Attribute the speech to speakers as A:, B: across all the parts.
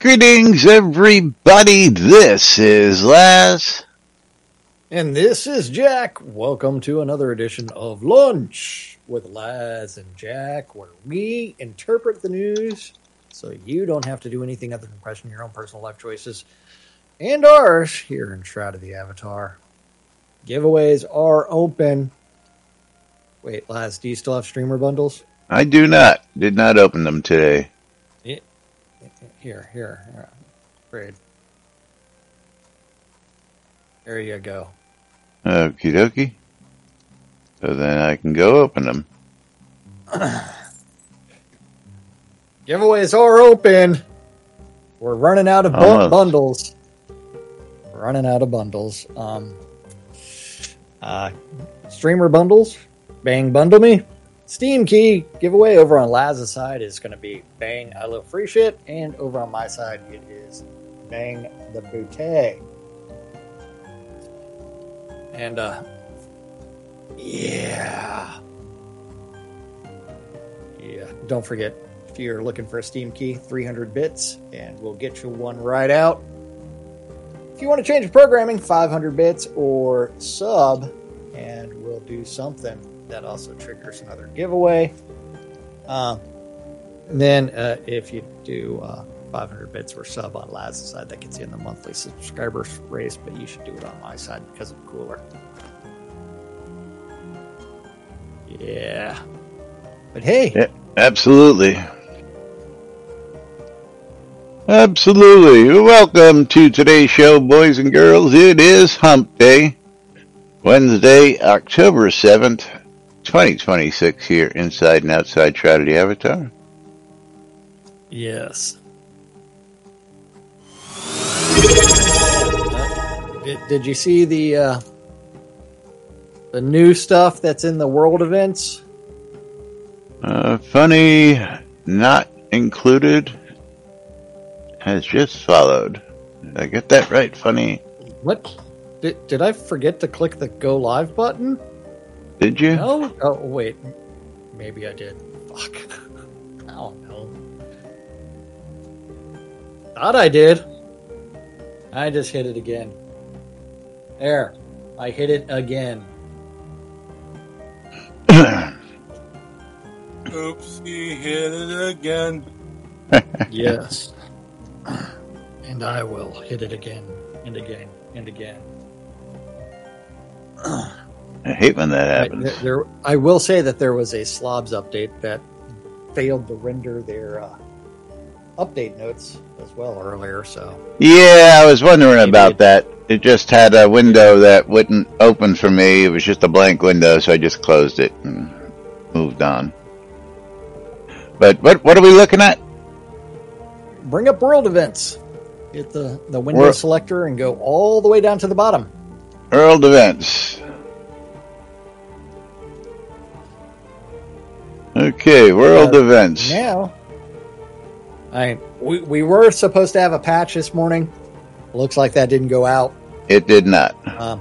A: Greetings, everybody. This is Laz.
B: And this is Jack. Welcome to another edition of Lunch with Laz and Jack, where we interpret the news so you don't have to do anything other than question your own personal life choices and ours here in Shroud of the Avatar. Giveaways are open. Wait, Laz, do you still have streamer bundles?
A: I do not. Did not open them today.
B: Here. Great. There you go.
A: Okie dokie. So then I can go open them.
B: Giveaways are open. We're running out of bundles. We're running out of bundles. Streamer bundles. Bang Bundle Me. Steam Key giveaway over on Laz's side is going to be Bang I Love Free Shit, and over on my side it is Bang the Boutte. And yeah. Don't forget, if you're looking for a Steam Key, 300 bits, and we'll get you one right out. If you want to change the programming, 500 bits or sub, and we'll do something. That also triggers another giveaway. Then if you do 500 bits or sub on Laz's side, that gets you in the monthly subscribers race, but you should do it on my side because it's cooler. Yeah. But hey.
A: Yeah, absolutely. Absolutely. Welcome to today's show, boys and girls. It is Hump Day, Wednesday, October 7th. 2026 here inside and outside Shroud of the Avatar.
B: Yes. Did you see the new stuff that's in the world events?
A: Funny, not included, has just followed. Did I get that right? Funny.
B: What? Did I forget to click the go live button?
A: Did you?
B: No? Oh, wait. Maybe I did. Fuck. I don't know. Thought I did. I just hit it again. There. I hit it again.
C: Oops, he hit it again.
B: Yes. And I will hit it again and again and again.
A: I hate when that happens.
B: I will say that there was a Slobs update that failed to render their update notes as well earlier. So
A: yeah, I was wondering about that. It just had a window that wouldn't open for me. It was just a blank window, so I just closed it and moved on. But what are we looking at?
B: Bring up world events. Hit the window selector and go all the way down to the bottom.
A: World events. Okay, world events.
B: Now, we were supposed to have a patch this morning. Looks like that didn't go out.
A: It did not.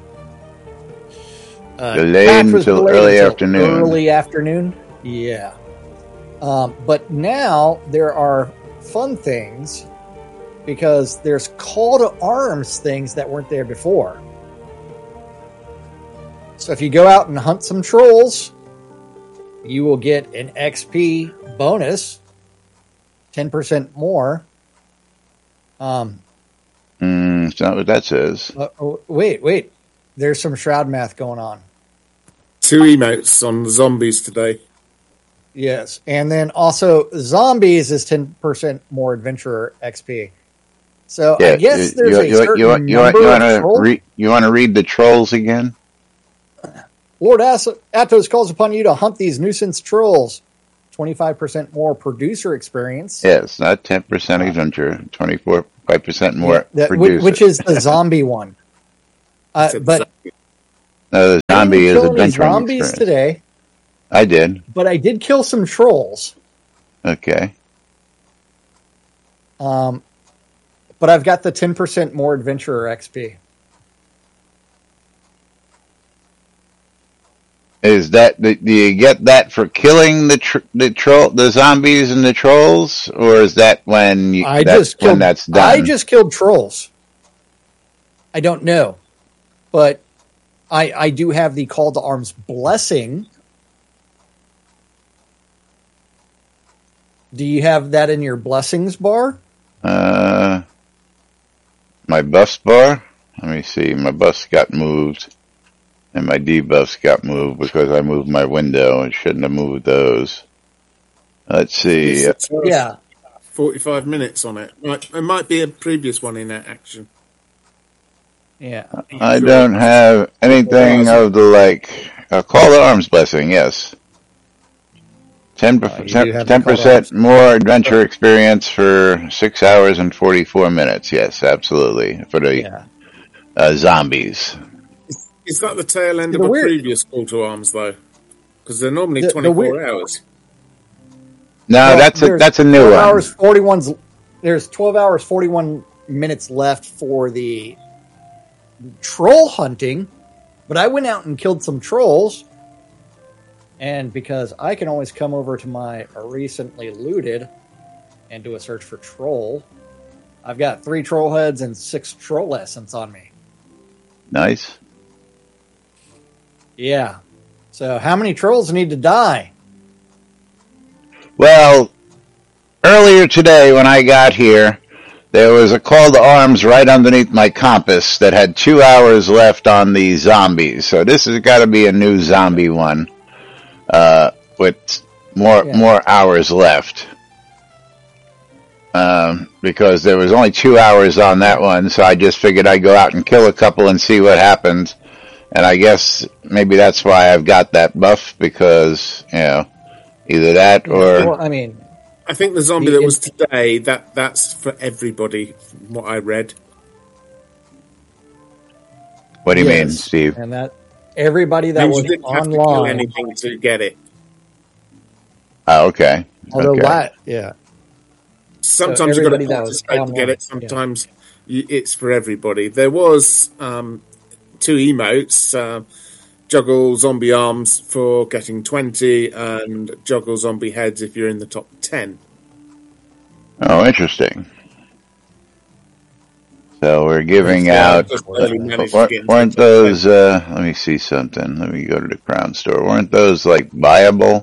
A: Delayed until early afternoon.
B: Early afternoon, yeah. But now there are fun things because there's call to arms things that weren't there before. So if you go out and hunt some trolls, you will get an XP bonus, 10% more.
A: It's not what that says.
B: Wait. There's some Shroud math going on.
C: 2 emotes on the zombies today.
B: Yes, and then also zombies is 10% more adventurer XP. So yeah, I guess there's a certain number
A: you want to read the trolls again?
B: Lord Atos calls upon you to hunt these nuisance trolls. 25% more producer experience.
A: Yes, not 10% adventure, 25% more producer.
B: Which is the zombie one. But
A: the zombie is adventuring
B: zombies
A: experience.
B: Today.
A: I did.
B: But I did kill some trolls.
A: Okay.
B: But I've got the 10% more adventurer XP.
A: Is that do you get that for killing the zombies and the trolls, or is that when that's
B: I
A: done?
B: just killed trolls. I don't know, but I do have the call to arms blessing. Do you have that in your blessings bar?
A: My buffs bar. Let me see. My buffs got moved, and my debuffs got moved because I moved my window. I shouldn't have moved those. Let's see.
B: Yeah.
C: 45 minutes on it. It might be a previous one in action.
B: Yeah.
A: I don't have anything of the call to arms blessing. Yes. 10% more adventure experience for 6 hours and 44 minutes. Yes, absolutely. For the zombies.
C: Is that the tail end of a previous call to arms, though? Because they're normally 24 hours.
A: No, that's a new one.
B: There's 12 hours, 41 minutes left for the troll hunting, but I went out and killed some trolls. And because I can always come over to my recently looted and do a search for troll, I've got 3 troll heads and 6 troll essence on me.
A: Nice.
B: Yeah. So how many trolls need to die?
A: Well, earlier today when I got here, there was a call to arms right underneath my compass that had 2 hours left on the zombies. So this has got to be a new zombie one. With more hours left, because there was only 2 hours on that one, so I just figured I'd go out and kill a couple and see what happens. And I guess maybe that's why I've got that buff, because either that or
B: well, I mean,
C: I think the zombie that was today that's for everybody. From what I read.
A: What do you mean, Steve?
B: And that everybody that was
C: didn't
B: online
C: have to kill anything to get it.
A: Oh, okay.
B: Although
C: sometimes you've got to participate to get it. Sometimes it's for everybody. There was 2 emotes, juggle zombie arms for getting 20, and juggle zombie heads if you're in the top 10.
A: Oh, interesting. So we're giving out. Weren't those? Let me see something. Let me go to the Crown Store. Weren't those buyable?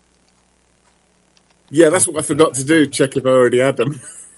C: Yeah, that's what I forgot to do. Check if I already had them.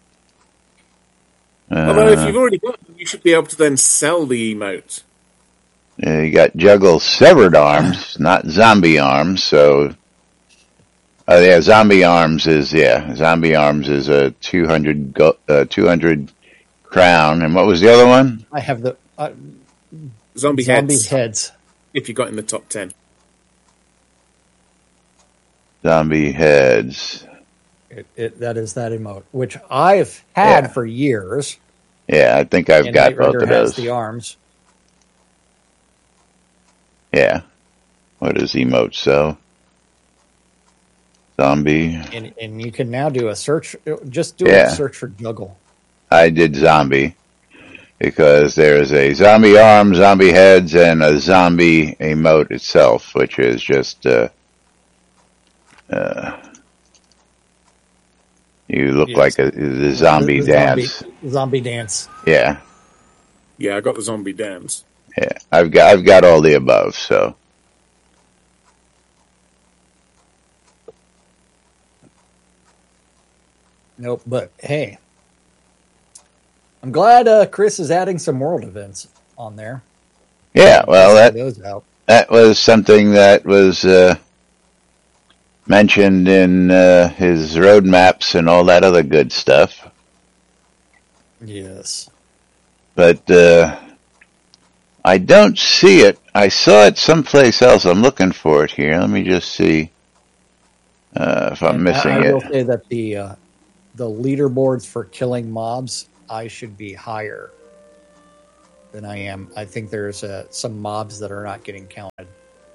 C: Although if you've already got them, you should be able to then sell the emote.
A: Yeah, you got juggle severed arms, not zombie arms. So, zombie arms is a 200 crown. And what was the other one?
B: I have the
C: zombie heads. If you got in the top 10.
A: Zombie heads.
B: That is that emote, which I've had for years.
A: Yeah, I think I've got both of those.
B: The arms.
A: Yeah. What is emote? So zombie.
B: And you can now do a search. Just do a search for juggle.
A: I did zombie because there's a zombie arm, zombie heads, and a zombie emote itself, which is just you look like the zombie dance.
B: Zombie dance.
A: Yeah.
C: Yeah, I got the zombie dance.
A: Yeah, I've got all the above. So.
B: Nope, but hey, I'm glad Chris is adding some world events on there.
A: Yeah, well, that was something that was mentioned in his roadmaps and all that other good stuff.
B: Yes.
A: But I don't see it. I saw it someplace else. I'm looking for it here. Let me just see if I'm missing it.
B: I will say that the leaderboards for killing mobs, I should be higher than I am. I think there's some mobs that are not getting counted.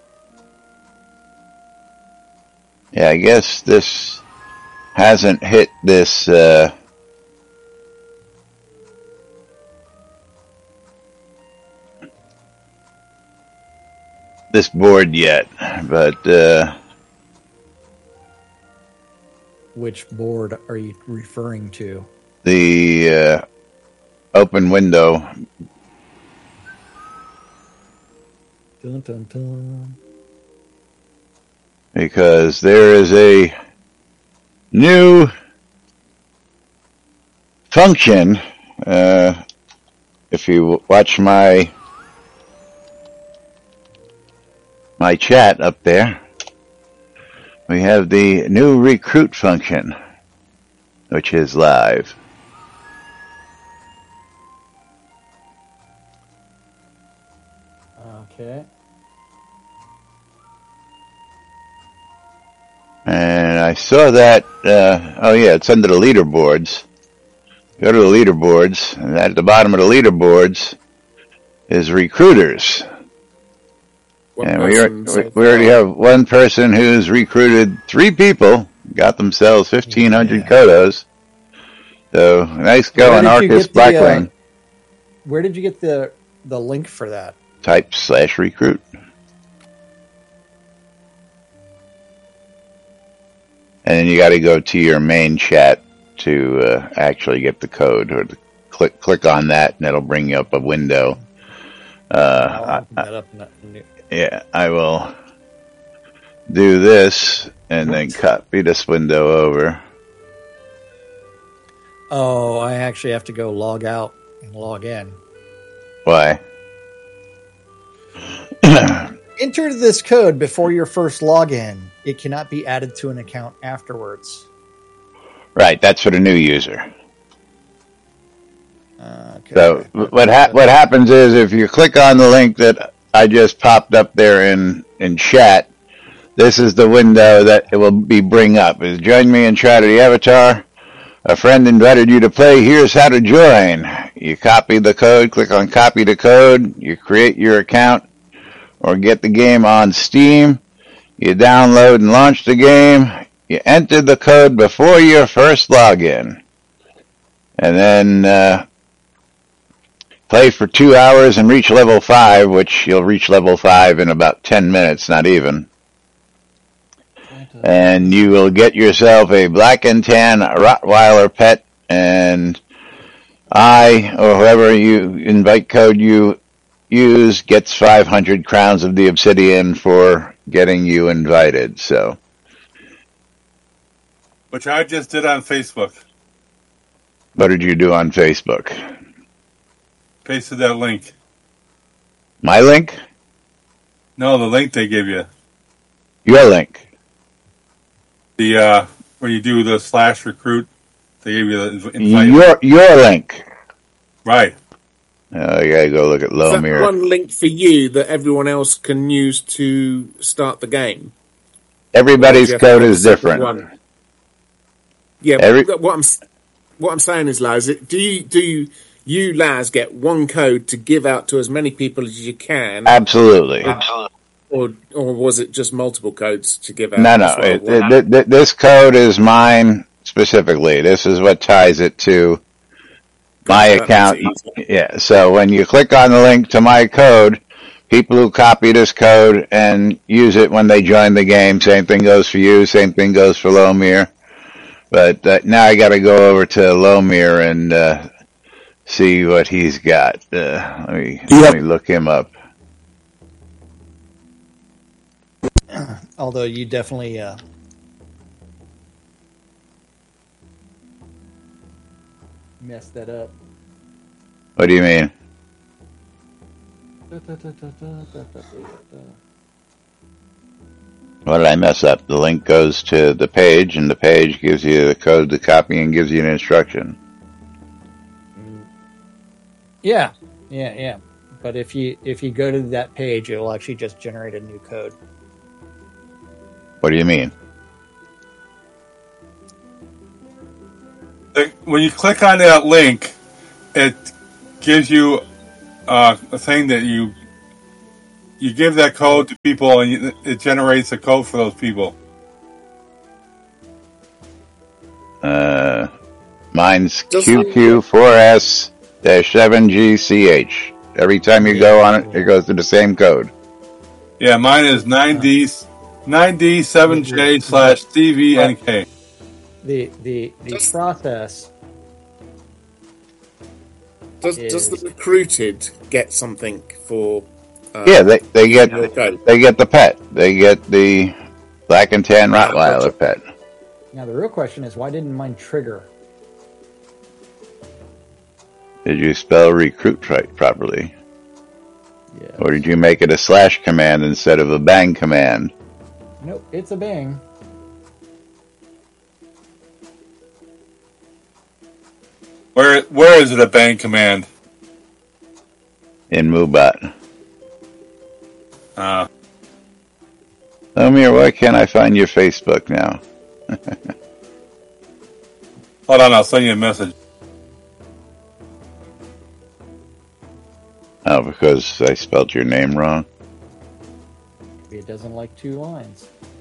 A: Yeah, I guess this hasn't hit this this board yet, but
B: which board are you referring to?
A: The open window.
B: Dun, dun, dun.
A: Because there is a new function. If you watch my chat up there, we have the new recruit function, which is live.
B: Okay.
A: And I saw that, oh yeah, it's under the leaderboards. Go to the leaderboards, and at the bottom of the leaderboards is recruiters. And we already have one person who's recruited 3 people, got themselves 1,500 Kodos. So, nice going, Arcus Blackwing.
B: Where did you get the link for that?
A: Type/recruit. And then you got to go to your main chat to actually get the code, or to click on that, and it'll bring you up a window. Yeah, I will do this and then copy this window over.
B: Oh, I actually have to go log out and log in.
A: Why?
B: Enter this code before your first login. It cannot be added to an account afterwards.
A: Right, that's for the new user.
B: Okay.
A: So what happens is, if you click on the link that I just popped up there in chat, this is the window that it will bring up. Is join me in chat of the avatar. A friend invited you to play. Here's how to join. You copy the code, click on copy the code. You create your account or get the game on Steam. You download and launch the game. You enter the code before your first login. And then play for 2 hours and reach level 5, which you'll reach level 5 in about 10 minutes, not even. And you will get yourself a black and tan Rottweiler pet, and I, or whoever you invite code you use, gets 500 crowns of the obsidian for getting you invited. So,
D: which I just did on Facebook.
A: What did you do on Facebook?
D: Pasted that link.
A: My link?
D: No, the link they give you.
A: Your link.
D: The where you do the /recruit, they give you the invite.
A: Your link.
D: Right.
A: I gotta go look at Lomir.
C: Is that one link for you that everyone else can use to start the game?
A: Everybody's code is different.
C: One? Yeah, what I'm saying is, Laz, do you, Laz, get one code to give out to as many people as you can?
A: Absolutely.
C: Or was it just multiple codes to give out?
A: No. This code is mine specifically. This is what ties it to my account. Yeah. So when you click on the link to my code, people who copy this code and use it when they join the game, same thing goes for you. Same thing goes for Lomir. But now I got to go over to Lomir and see what he's got. Let me look him up.
B: Although you definitely messed that up.
A: What do you mean? What did I mess up? The link goes to the page, and the page gives you the code to copy and gives you an instruction.
B: Yeah. But if you go to that page, it will actually just generate a new code.
A: What do you mean?
D: When you click on that link, it gives you a thing that you give that code to people, and it generates a code for those people.
A: Mine's QQ4S-7GCH. Every time you go on it, it goes to the same code.
D: Yeah, mine is 9D7J/DVNK.
B: The process.
C: Does the recruited get something for?
A: Yeah, they get the pet. They get the black and tan Rottweiler pet.
B: Now the real question is, why didn't mine trigger?
A: Did you spell recruit right properly?
B: Yes.
A: Or did you make it a slash command instead of a bang command?
B: Nope, it's a bang.
D: Where is it a bang command?
A: In MooBot. Omir, why can't I find your Facebook now?
D: Hold on, I'll send you a message.
A: Oh, because I spelled your name wrong?
B: Maybe it doesn't like 2 lines.